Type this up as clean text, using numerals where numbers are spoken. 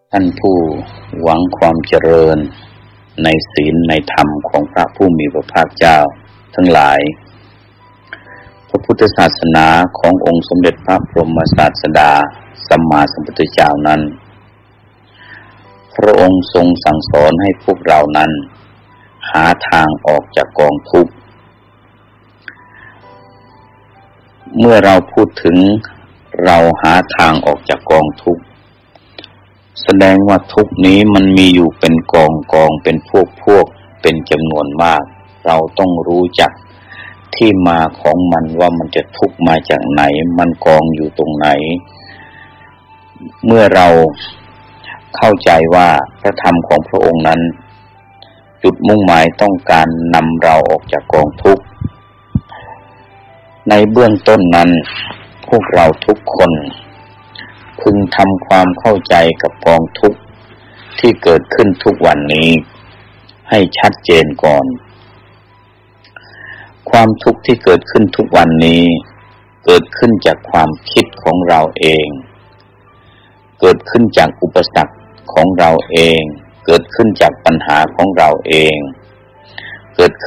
ท่านผู้หวังความเจริญในศีลในธรรมของพระผู้มีพระภาคเจ้าทั้งหลายพระพุทธศาสนาขององค์สมเด็จพระบรมศาสดาสัมมาสัมพุทธเจ้านั้นพระองค์ทรงสั่งสอนให้พวกเรานั้นหาทางออกจากกองทุกข์เมื่อเราพูดถึงเราหาทางออกจากกองทุกข์แสดงว่าทุกข์นี้มันมีอยู่เป็นกองเป็นพวกเป็นจำนวนมากเราต้องรู้จักที่มาของมันว่ามันจะทุกข์มาจากไหนมันกองอยู่ตรงไหนเมื่อเราเข้าใจว่าพระธรรมของพระองค์นั้นจุดมุ่งหมายต้องการนำเราออกจากกองทุกข์ในเบื้องต้นนั้นพวกเราทุกคนพึงทำความเข้าใจกับกองทุกข์ที่เกิดขึ้นทุกวันนี้ให้ชัดเจนก่อนความทุกข์ที่เกิดขึ้นทุกวันนี้เกิดขึ้นจากความคิดของเราเองเกิดขึ้นจากอุปสรรคของเราเองเกิดขึ้นจากปัญหาของเราเองเกิด